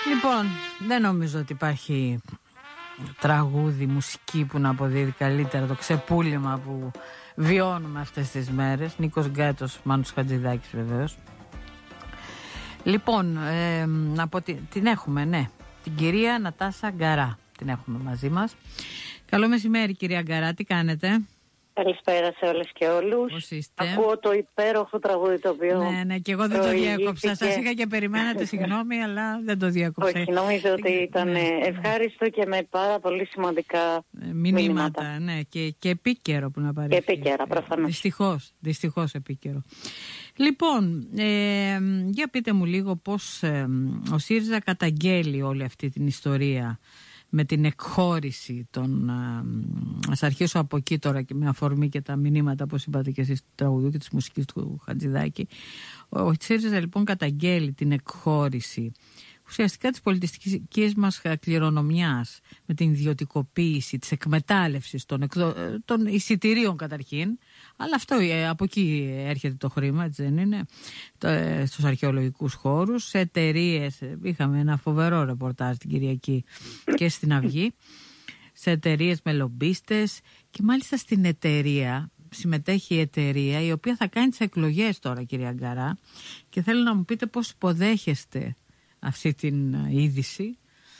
Λοιπόν, δεν νομίζω ότι υπάρχει τραγούδι, μουσική που να αποδίδει καλύτερα το ξεπούλημα που βιώνουμε αυτές τις μέρες. Νίκος Γκάτος, Μάνος Χατζηδάκης βεβαίως. Λοιπόν, την έχουμε, ναι, την κυρία Νατάσα Γκαρά την έχουμε μαζί μας. Καλό μεσημέρι κυρία Γκαρά, τι κάνετε? Καλησπέρα σε όλες και όλους. Πώς είστε? Ακούω το υπέροχο τραγούδι το οποίο Ναι, και εγώ δεν το διέκοψα. Σας είχα και περιμένατε συγγνώμη, αλλά δεν το διέκοψα. Όχι, νομίζω ότι ήταν ευχάριστο και με πάρα πολύ σημαντικά μηνύματα. Ναι, και επίκαιρο που να παρέχει. Και επίκαιρα, προφανώς. Δυστυχώς επίκαιρο. Λοιπόν, για πείτε μου λίγο πώς ο ΣΥΡΙΖΑ καταγγέλει όλη αυτή την ιστορία με την εκχώρηση των... Ας αρχίσω από εκεί τώρα και με αφορμή και τα μηνύματα, όπως είπατε και εσείς, του τραγουδού και της μουσικής του Χατζηδάκη. Ο ΣΥΡΙΖΑ λοιπόν καταγγέλει την εκχώρηση ουσιαστικά της πολιτιστικής μας κληρονομιάς με την ιδιωτικοποίηση της εκμετάλλευσης των εισιτηρίων καταρχήν, αλλά αυτό από εκεί έρχεται το χρήμα, έτσι δεν είναι, στους αρχαιολογικούς χώρους, σε εταιρείες. Είχαμε ένα φοβερό ρεπορτάζ την Κυριακή και στην Αυγή, σε εταιρείες με λομπίστες, και μάλιστα στην εταιρεία συμμετέχει η εταιρεία η οποία θα κάνει τις εκλογές τώρα, κυρία Γκαρά, και θέλω να μου πείτε πώς υποδέχεστε αυτή την είδηση